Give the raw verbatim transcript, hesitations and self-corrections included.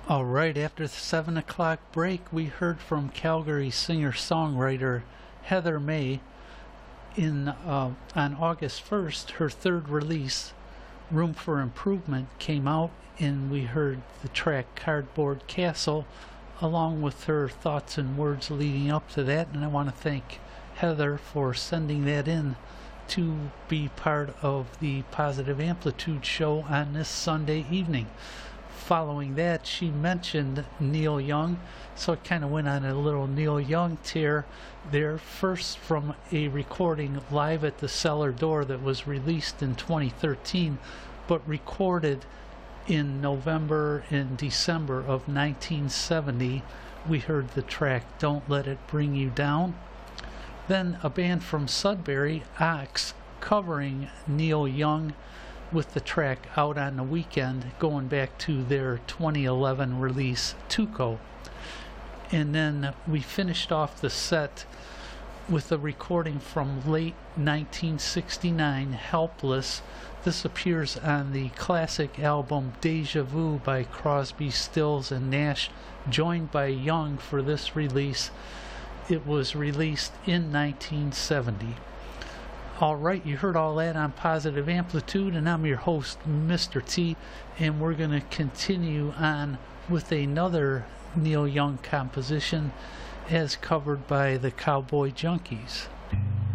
All right, after the seven o'clock break, we heard from Calgary singer-songwriter Heather May. In uh, on August first, her third release, Room for Improvement, came out, and we heard the track Cardboard Castle, along with her thoughts and words leading up to that. And I want to thank Heather for sending that in to be part of the Positive Amplitude show on this Sunday evening. Following that, she mentioned Neil Young, so it kind of went on a little Neil Young tear there. First from a recording live at the Cellar Door that was released in twenty thirteen, but recorded in November and December of nineteen seventy. We heard the track Don't Let It Bring You Down. Then a band from Sudbury, Ox, covering Neil Young with the track Out on the Weekend, going back to their twenty eleven release Tuco. And then we finished off the set with a recording from late nineteen sixty-nine, Helpless. This appears on the classic album Deja Vu by Crosby, Stills and Nash, joined by Young for this release. It was released in nineteen seventy. Alright, you heard all that on Positive Amplitude, and I'm your host, Mister T, and we're going to continue on with another Neil Young composition as covered by the Cowboy Junkies.